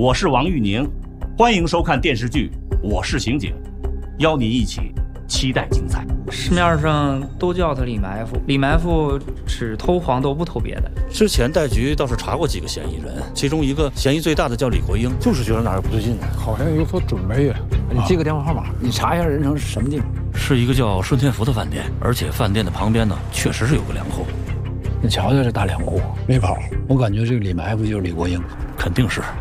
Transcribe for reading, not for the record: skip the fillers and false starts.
我是王玉宁，欢迎收看电视剧《我是刑警》，邀您一起期待精彩。 市面上都叫他李埋伏，李埋伏只偷黄豆不偷别的。 之前带局倒是查过几个嫌疑人，其中一个嫌疑最大的叫李国英， 就是觉得哪儿不对劲呢， 好像有所准备呀。 你记个电话号码，你查一下人城是什么地方？ 是一个叫顺天福的饭店，而且饭店的旁边呢，确实是有个粮库。 你瞧瞧这大粮库， 没跑， 我感觉这个李埋伏就是李国英， 肯定是。